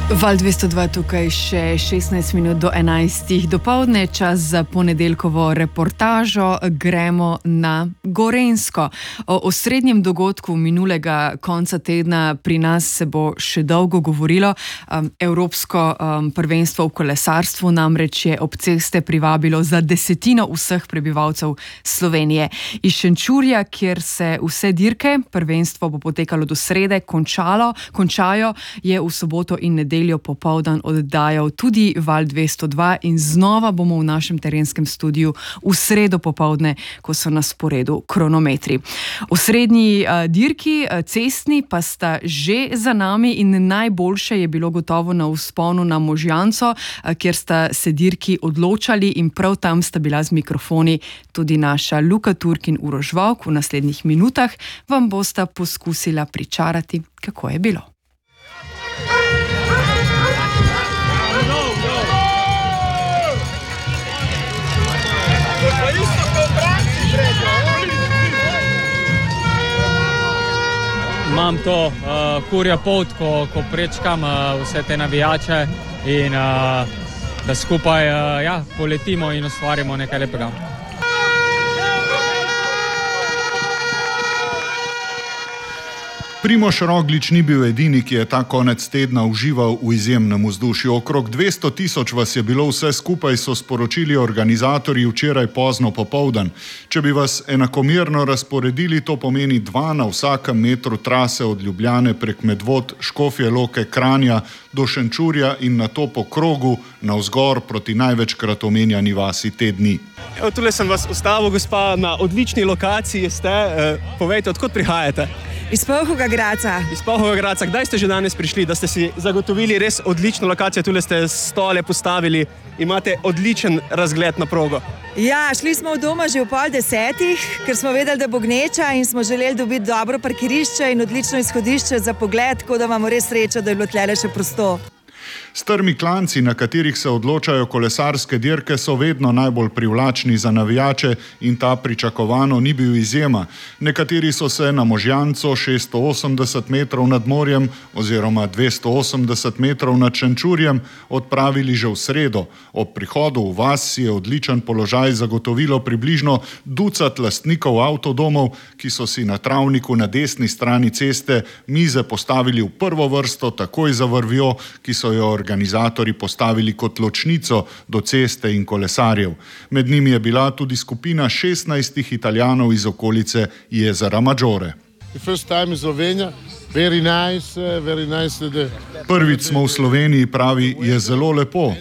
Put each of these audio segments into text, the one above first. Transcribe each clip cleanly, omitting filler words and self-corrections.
Val 202 tukaj še 16 minut do 11. Dopoldne, čas za ponedeljkovo reportažo, gremo na Gorenjsko. O osrednjem dogodku minulega konca tedna pri nas se bo še dolgo govorilo. Evropsko prvenstvo v kolesarstvu namreč je ob ceste privabilo za 10% vseh prebivalcev Slovenije. Iz Šenčurja, kjer se vse dirke, prvenstvo bo potekalo do srede, končajo, je v soboto in nedeljo popoldan oddajal tudi Val 202 in znova bomo v našem terenskem studiu v sredo popoldne, ko so na sporedu kronometri. Osrednji dirki, cestni, pa sta že za nami in najboljše je bilo gotovo na vzponu na Možjanco, kjer sta se dirki odločali in prav tam sta bila z mikrofoni tudi naša Luka Turk in Uroš Vovk. V naslednjih minutah vam bosta poskusila pričarati, kako je bilo. Imam to kurja pot, ko prečkam vse te navijače in da skupaj poletimo in ustvarimo nekaj lepega. Primož Roglič ni bil edini, ki je ta konec tedna užival v izjemnem vzdušju. Okrog 200 000 vas je bilo vse skupaj, so sporočili organizatorji včeraj pozno popoldan. Če bi vas enakomerno razporedili, to pomeni 2 na vsakem metru trase od Ljubljane prek Medvod, Škofje Loke, Kranja do Šenčurja in nato po krogu navzgor proti največkrat omenjani vasi te dni. Evo, tule sem vas ustavil, gospa, na odlični lokaciji ste. Povejte, odkot prihajate? Iz Polhova Gradca. Iz Polhova Gradca. Kdaj ste že danes prišli, da ste si zagotovili res odlično lokacijo? Tule ste stole postavili, imate odličen razgled na progo. Ja, šli smo od doma že ob 9:30, ker smo vedeli, da bo gneča in smo želeli dobiti dobro parkirišče in odlično izhodišče za pogled, tako da imamo res srečo, da je bilo tlele še prosto. Strmi klanci, na katerih se odločajo kolesarske dirke, so vedno najbolj privlačni za navijače in ta pričakovano ni bil izjema. Nekateri so se na Možjanco 680 metrov nad morjem oziroma 280 metrov nad Šenčurjem odpravili že v sredo. Ob prihodu v vas si je odličen položaj zagotovilo približno ducat lastnikov avtodomov, ki so si na travniku na desni strani ceste mize postavili v prvo vrsto takoj za vrvjo, ki so jo organizatorji postavili kot ločnico do ceste in kolesarjev. Med njimi je bila tudi skupina 16 Italijanov iz okolice jezera Maggiore. Prvič smo v Sloveniji, pravi, je zelo lepo.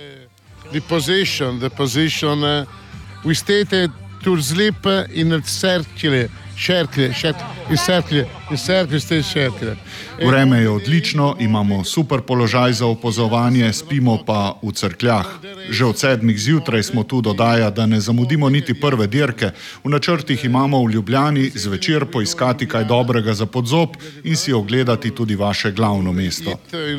Vreme je odlično, imamo super položaj za opazovanje, spimo pa v Cerkljah. Že od 7 zjutraj smo tu dodaja, da ne zamudimo niti prve dirke. V načrtih imamo v Ljubljani zvečer poiskati kaj dobrega za podzob in si ogledati tudi vaše glavno mesto.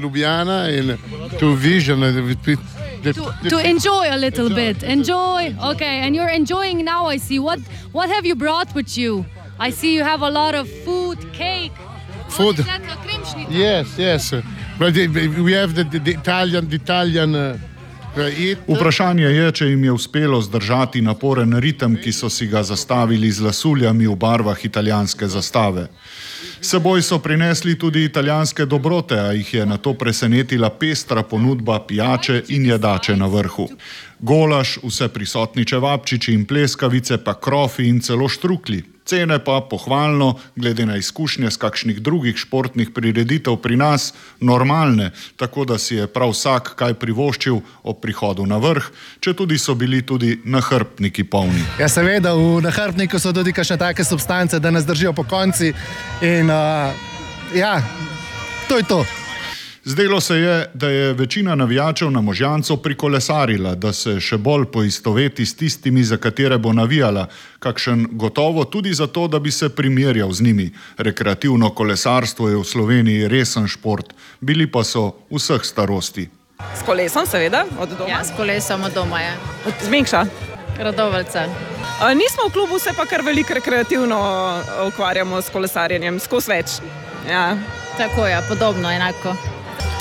To enjoy a little bit. Enjoy. Okay, and you're enjoying now, I see. What have you brought with you? I see you have a lot of food, cake. Food. Yes. But we have the Italian Vprašanje je, če jim je uspelo zdržati naporen ritem, ki so si ga zastavili z lasuljami v barvah italijanske zastave. S seboj so prinesli tudi italijanske dobrote, a jih je nato presenetila pestra ponudba pijače in jedače na vrhu. Golaž, vse prisotni čevapčiči in pleskavice, pa krofi in celo štrukli. Cene pa pohvalno, glede na izkušnje z kakšnih drugih športnih prireditev pri nas, normalne, tako da si je prav vsak kaj privoščil ob prihodu na vrh, četudi so bili tudi nahrbtniki polni. Ja, seveda, v nahrbtniku so tudi kakšne take substance, da nas držijo po konci in to je to. Zdelo se je, da je večina navijačev na Možjanco prikolesarila, da se še bolj poistoveti s tistimi, za katere bo navijala, kakšen gotovo tudi zato, da bi se primerjal z njimi. Rekreativno kolesarstvo je v Sloveniji resen šport, bili pa so vseh starosti. S kolesom, seveda, od doma? Ja, s kolesom od doma, ja. Z Mengša? Radoveljca. Nismo v klubu, se pa kar veliko rekreativno ukvarjamo s kolesarjenjem, skozi več. Ja. Tako je, podobno, enako.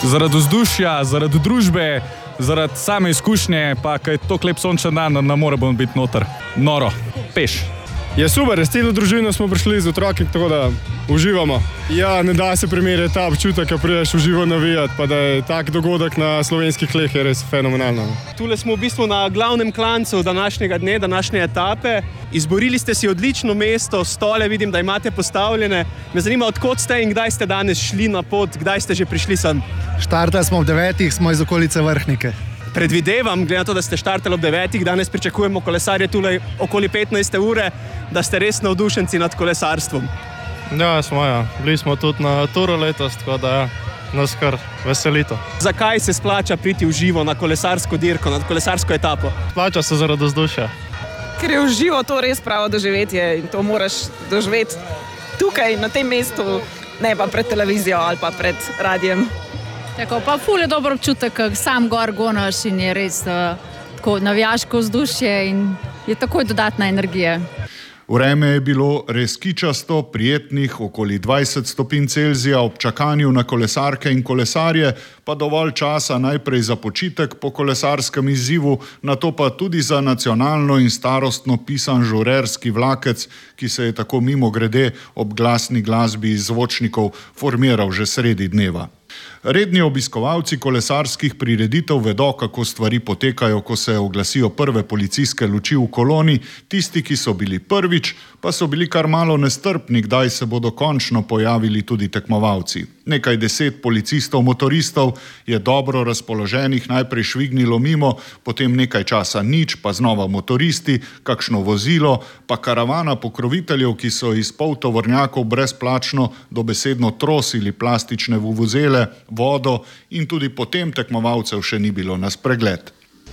Zaradi vzdušja, zaradi družbe, zaradi same izkušnje, pa kaj je toliko lep sončen dan, ne moremo biti noter. Noro, peš. Je super, s celo družino smo prišli z otroki, tako da uživamo. Ja, ne da se primerjati ta občutek, ko prideš v živo navijati, pa da je tak dogodek na slovenskih tleh je res fenomenalno. Tule smo v bistvu na glavnem klancu današnjega dne, današnje etape. Izborili ste si odlično mesto, stole vidim, da imate postavljene. Me zanima, odkot ste in kdaj ste danes šli na pot, kdaj ste že prišli sem? Štartali smo ob 9, smo iz okolice Vrhnike. Predvidevam, glede na to, da ste štartali ob 9, danes pričakujemo kolesarje tule okoli 15 ure, da ste res navdušenci nad kolesarstvom. Ja, smo, ja. Bili smo tudi na Turu letos, tako da nas kar veselito. Zakaj se splača priti v živo na kolesarsko dirko, na kolesarsko etapo? Splača se zaradi vzdušja. Ker je v živo to res pravo doživetje in to moraš doživeti tukaj, na tem mestu, ne pa pred televizijo ali pa pred radijem. Tako, pa ful je dober občutek, ko sam gor gonaš in je res tako navijaško vzdušje in je takoj dodatna energija. Vreme je bilo res kičasto, prijetnih, okoli 20 stopinj Celzija ob čakanju na kolesarke in kolesarje, pa dovolj časa najprej za počitek po kolesarskem izzivu, nato pa tudi za nacionalno in starostno pisan žurerski vlakec, ki se je tako mimogrede ob glasni glasbi iz zvočnikov formiral že sredi dneva. Redni obiskovalci kolesarskih prireditev vedo, kako stvari potekajo, ko se oglasijo prve policijske luči v koloni, tisti, ki so bili prvič, pa so bili kar malo nestrpni, kdaj se bodo končno pojavili tudi tekmovalci. Nekaj 10 policistov motoristov je dobro razpoloženih najprej švignilo mimo, potem nekaj časa nič, pa znova motoristi, kakšno vozilo, pa karavana pokroviteljev, ki so iz poltovornjakov brezplačno dobesedno trosili plastične vuvuzele, vodo in tudi potem tekmovalcev še ni bilo na spregled.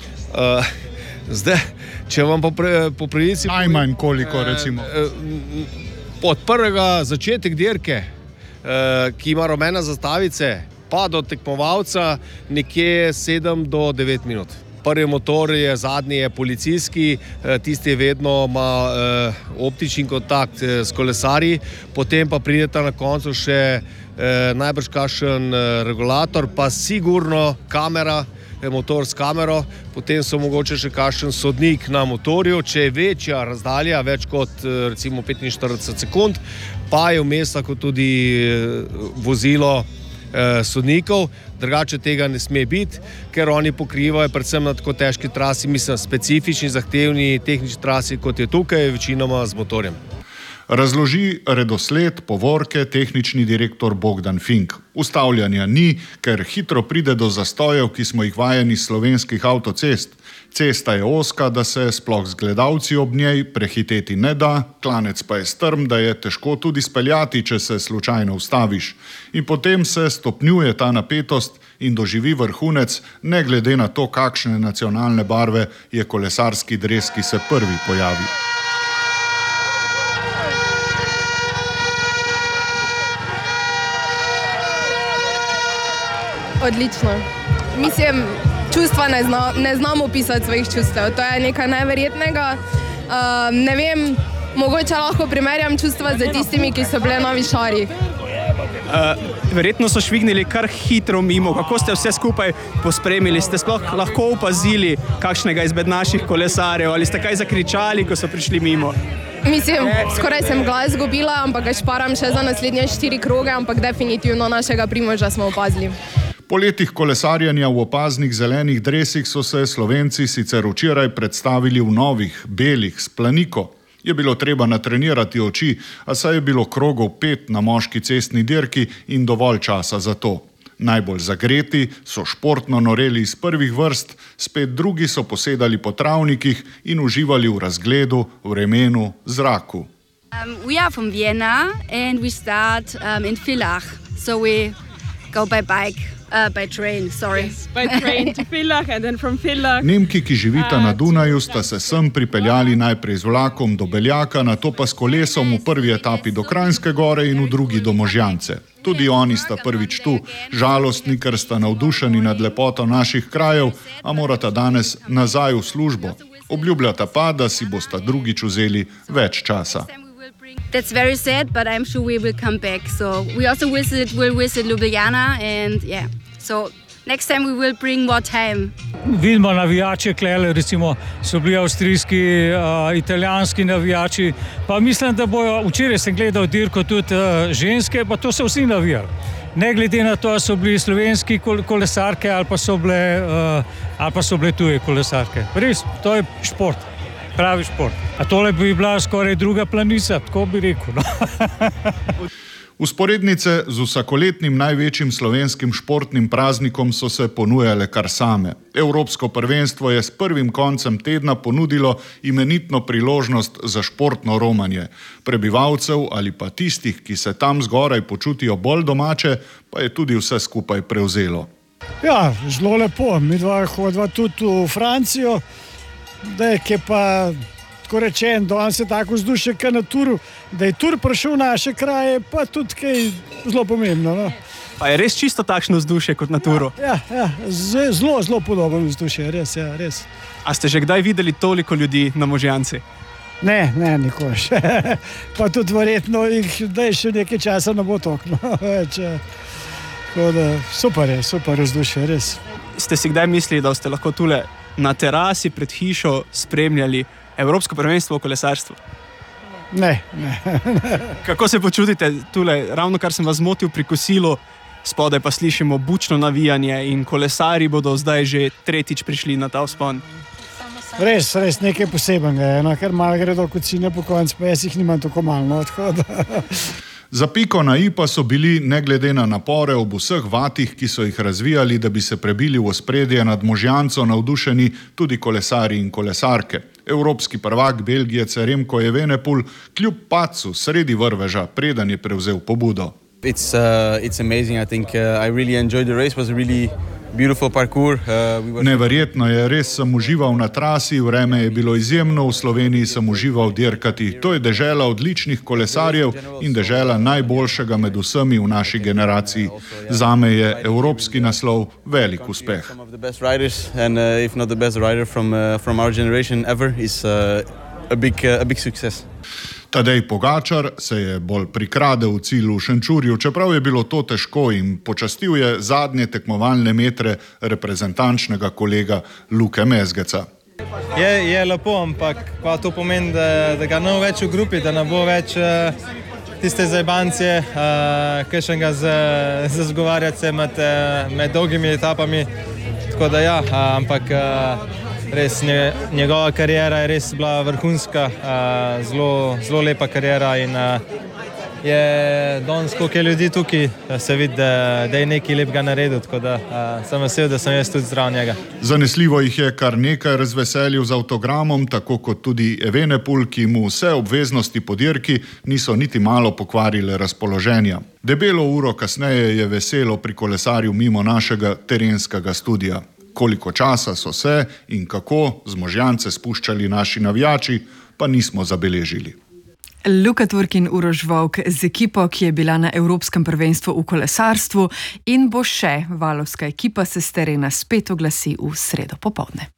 Zdaj, če vam po prilici... Najmanj koliko, recimo. Od prvega začetek dirke, ki ima rumene zastavice, pa do tekmovalca nekje 7 do 9 minut. Prvi motor je, zadnji je policijski, tisti vedno ima optični kontakt s kolesarji, potem pa prideta na koncu še najbrž kakšen regulator, pa sigurno kamera, motor s kamero, potem so mogoče še kakšen sodnik na motorju, če je večja razdalja, več kot recimo 45 sekund, pa je vmes lahko tudi vozilo sodnikov, drugače tega ne sme biti, ker oni pokrivajo predvsem na tako težki trasi, mislim, specifični, zahtevni tehnični trasi, kot je tukaj, večinoma z motorjem. Razloži redosled povorke tehnični direktor Bogdan Fink. Ustavljanja ni, ker hitro pride do zastojev, ki smo jih vajeni slovenskih avtocest. Cesta je ozka, da se sploh z gledalci ob njej prehiteti ne da, klanec pa je strm, da je težko tudi speljati, če se slučajno ustaviš. In potem se stopnjuje ta napetost in doživi vrhunec, ne glede na to, kakšne nacionalne barve je kolesarski dres, ki se prvi pojavi. Odlično. Mislim, čustva ne znam opisati svojih čustev. To je nekaj neverjetnega. Ne vem, mogoče lahko primerjam čustva z tistimi, ki so bile na Višari. Verjetno so švignili kar hitro mimo. Kako ste vse skupaj pospremili? Ste sploh lahko opazili kakšnega izmed naših kolesarjev? Ali ste kaj zakričali, ko so prišli mimo? Mislim, skoraj sem glas izgubila, ampak ga šparam še za naslednje 4 kroge, ampak definitivno našega Primoža smo opazili. Po letih kolesarjanja v opaznih zelenih dresih so se Slovenci sicer včeraj predstavili v novih, belih, s planiko. Je bilo treba natrenirati oči, a saj je bilo krogov 5 na moški cestni dirki in dovolj časa za to. Najbolj zagreti so športno noreli iz prvih vrst, spet drugi so posedali po travnikih in uživali v razgledu, vremenu, zraku. We are from Vienna and we start in Villach, so we go by bike. By train, sorry. Yes, by train to Villach and then from Villach. Nemki, ki živita na Dunaju, sta se sem pripeljali najprej z vlakom do Beljaka, nato pa s kolesom v prvi etapi do Kranjske gore in v drugi do Možjance. Tudi oni sta prvič tu, žalostni, ker sta navdušeni nad lepoto naših krajev, a morata danes nazaj v službo. Obljubljata pa, da si bosta drugič vzeli več časa. That's very sad, but I'm sure we will come back. So we also will visit Ljubljana and yeah, So next time we will bring more time. Vidimo navijače klele, recimo so bili avstrijski, italijanski navijači, pa mislim, da bojo, včeraj sem gledal dirko tudi ženske, pa to so vsi navijali. Ne glede na to, so bili slovenski kolesarke ali pa so bile tuje kolesarke. Res, to je šport, pravi šport. A tole bi bila skoraj druga planica, tako bi rekel. No? Vzporednice z vsakoletnim največjim slovenskim športnim praznikom so se ponujale kar same. Evropsko prvenstvo je s prvim koncem tedna ponudilo imenitno priložnost za športno romanje. Prebivalcev ali pa tistih, ki se tam zgoraj počutijo bolj domače, pa je tudi vse skupaj prevzelo. Ja, zelo lepo. Mi dva hodva tudi v Francijo, da je pa... Tako rečen, danes je tako vzdušje, kot na Turu, da je Tur prišel v naše kraje, pa tudi kaj zelo pomembno. No? Pa je res čisto takšno vzdušje kot na Turu? Ja, zelo podobno vzdušje, res. A ste že kdaj videli toliko ljudi na Možjanci? Ne, nikoli še. Pa tudi verjetno jih zdaj še nekaj časa ne bo toliko. Super vzdušje, res. Ste si kdaj mislili, da ste lahko tule na terasi pred hišo spremljali Evropsko prvenstvo v kolesarstvu? Ne. Kako se počutite tule? Ravno kar sem vas zmotil pri kosilu, spodaj pa slišimo bučno navijanje in kolesari bodo zdaj že tretjič prišli na ta vzpon. Res nekaj posebenega, ker malo gredo kocine po koncu, pa jaz jih nimam tako malo odhoda. Za piko na i pa so bili, ne glede na napore ob vseh vatih, ki so jih razvijali, da bi se prebili v ospredje nad Možjanco, navdušeni tudi kolesarji in kolesarke. Evropski prvak Belgijec Remko Evenepoel kljub padcu sredi vrveža, preden je prevzel pobudo. It's amazing. I think I really enjoyed the race. It was a really beautiful parkour. Neverjetno je, res sem užival na trasi, vreme je bilo izjemno, v Sloveniji sem užival dirkati. To je dežela odličnih kolesarjev in dežela najboljšega med vsemi v naši generaciji. Zame je evropski naslov velik uspeh. Tadej Pogačar se je bolj prikradel v cilj v Šenčurju, čeprav je bilo to težko, in počastil je zadnje tekmovalne metre reprezentančnega kolega Luke Mezgeca. Je lepo, ampak pa to pomeni, da ga ne bo več v grupi, da ne bo več tiste zajbancije, kakšnega zazgovarjati se med dolgimi etapami. Tako da ja, ampak res njegova karijera je res bila vrhunska, zelo lepa karijera in je danes, koliko je ljudi tukaj, se vidi, da je nekaj lepega naredil, tako da sem vesel, da sem jaz tudi zraven njega. Zanesljivo jih je kar nekaj razveselil z avtogramom, tako kot tudi Evenepoel, ki mu vse obveznosti po dirki niso niti malo pokvarile razpoloženja. Debelo uro kasneje je veselo pri kolesarju mimo našega terenskega studia. Koliko časa so se in kako z Možjance spuščali naši navijači, pa nismo zabeležili. Luka Turk in Uroš Volk z ekipo, ki je bila na Evropskem prvenstvu v kolesarstvu, in bo še valovska ekipa se s terena spet oglasi v sredo popoldne.